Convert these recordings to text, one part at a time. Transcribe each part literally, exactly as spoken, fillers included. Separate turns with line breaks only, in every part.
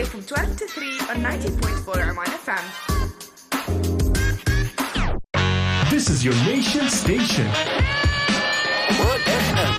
Sunday from twelve to three on ninety point four Oman F M.
This is your nation station.
Oman F M.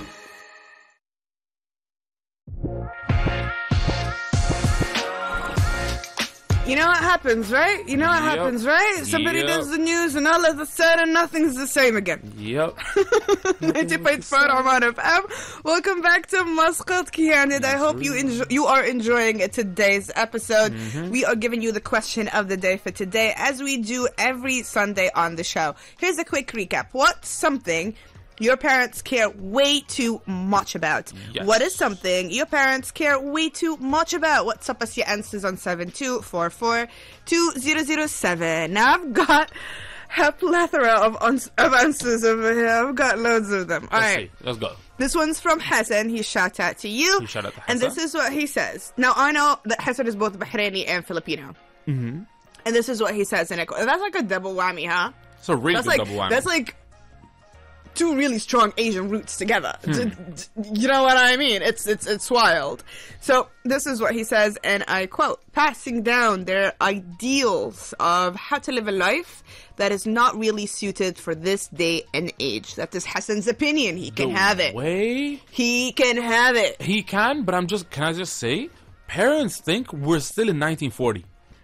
You know what happens, right? You know what
Yep.
happens, right? Somebody
Yep.
does the news and all of a sudden nothing's the same again.
Yep.
ninety point four Oman F M. Welcome back to Muscat Candid. I hope you enjoy, you are enjoying today's episode.
Mm-hmm.
We are giving you the question of the day for today, as we do every Sunday on the show. Here's a quick recap. What's something your parents care way too much about?
Yes.
What is something your parents care way too much about? What's up? Us your answers on seven two four four two zero zero seven. Now I've got a plethora of, uns- of answers over here. I've got loads of them. All
Let's
right.
see. Let's go.
This one's from Hassan. He shout out to you.
He shout out to
And this
Hassan.
is what he says. Now I know that Hassan is both Bahraini and Filipino. Mm-hmm. And this is what he says in it. That's like a double whammy, huh?
It's a really
That's
good
like
double whammy.
that's like two really strong Asian roots together. D- d- You know what I mean? It's it's it's wild. So this is what he says, and I quote: "Passing down their ideals of how to live a life that is not really suited for this day and age." That is Hassan's opinion. He can
The
have it.
way
He can have it.
he can, but I'm just. Can I just say, parents think we're still in nineteen forty.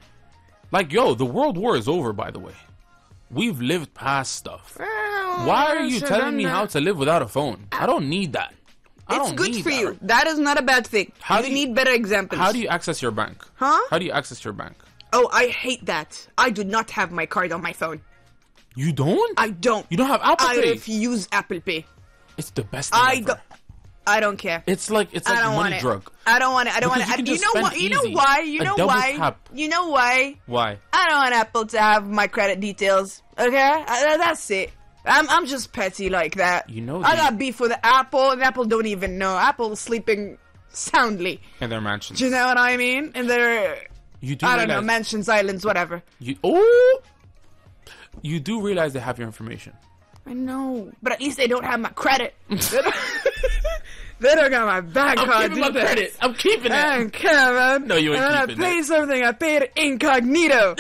Like, yo, the World War is over. By the way, we've lived past stuff. Why are you
Sure,
telling me
done
how
that.
to live without a phone? I don't need that. I
It's
don't
good
need
for
that.
you. That is not a bad thing.
How
you
do you-
need better examples.
How do you access your bank?
Huh?
How do you access your bank?
Oh, I hate that. I do not have my card on my phone.
You don't?
I don't.
You don't have Apple
I
Pay?
refuse Apple Pay.
It's the best thing
I
ever.
don't. I don't care.
It's like it's
I
like
don't
a
want
money
it.
drug.
I don't want it. I don't
Because
want
you
it.
can
You
just
know
spend
what? You know
easy.
why? You
A
know
double
why?
tap.
You know why?
Why?
I don't want Apple to have my credit details. Okay, I, that's it. I'm I'm just petty like that.
You know
I
the-
got beef with Apple, and Apple don't even know. Apple's sleeping soundly.
In their mansions.
Do you know what I mean? And they're
You do
I don't know,
realize-
mansions, islands, whatever.
You oh, you do realize they have your information.
I know, but at least they don't have my credit. they, don't, they don't got my bank
I'm
card.
keeping my
do they?
credit. I'm keeping
I
it.
don't care, man.
No, you ain't
and when
keeping
I pay
it.
something, I pay it incognito.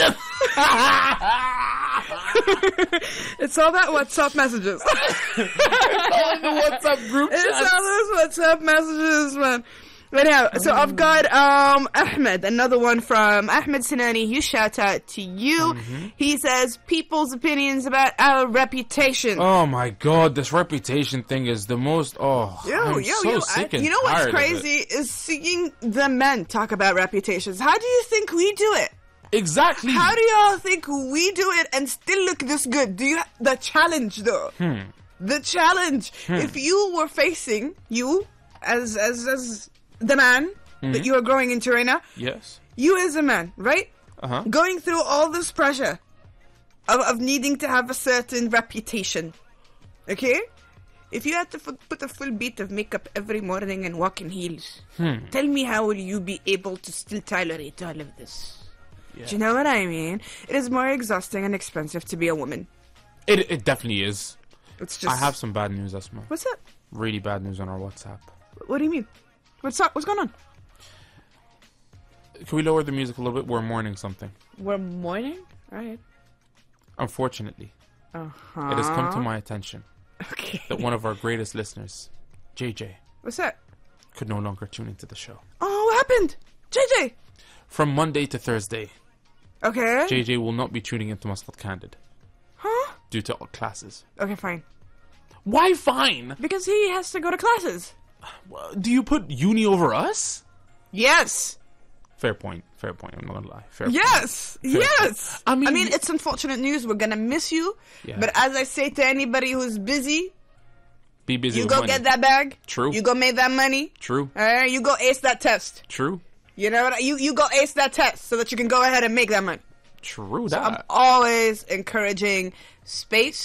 It's all that WhatsApp messages.
All in the WhatsApp group
It's
chat.
all those WhatsApp messages, man. But yeah, so I've got um Ahmed, another one from Ahmed Sinani. He shout out to you.
Mm-hmm.
He says people's opinions about our reputation.
Oh my god, this reputation thing is the most. Oh,
Yo,
I'm
yo,
so
yo!
sick
I,
and
you know what's
tired of it.
crazy is seeing the men talk about reputations. How do you think we do it?
Exactly.
How do y'all think we do it and still look this good? Do you the challenge though?
Hmm.
The challenge. If you were facing you as as as the man
Hmm.
that you are growing into right now,
Yes.
you as a man, right?
Uh huh.
Going through all this pressure of of needing to have a certain reputation. Okay? If you had to f- put a full beat of makeup every morning and walk in heels,
Hmm.
tell me how will you be able to still tolerate all of this? Do you know what I mean? It is more exhausting and expensive to be a woman.
It it definitely is.
It's just.
I have some bad news, Asma.
What's up?
Really bad news on our WhatsApp.
What do you mean? What's up? What's going on?
Can we lower the music a little bit? We're mourning something.
We're mourning. All right.
Unfortunately,
Uh huh.
it has come to my attention
Okay.
that one of our greatest listeners, J J,
What's that?
could no longer tune into the show.
Oh, what happened? J J.
From Monday to Thursday,
Okay.
J J will not be tuning into Muscat Candid
Huh?
due to all classes.
Okay, fine.
Why fine?
Because he has to go to classes.
Do you put uni over us?
Yes.
Fair point. Fair point. I'm not gonna lie. Fair point.
Yes. Yes.
I mean-
I mean, it's unfortunate news. We're gonna miss you.
Yeah.
But as I say to anybody who's busy,
Be busy.
you
with
go
money.
get that bag.
True.
You go make that money.
True.
All right. You go ace that test.
True.
You know what? I- You you go ace that test so that you can go ahead and make that money.
True
I'm
that.
always encouraging space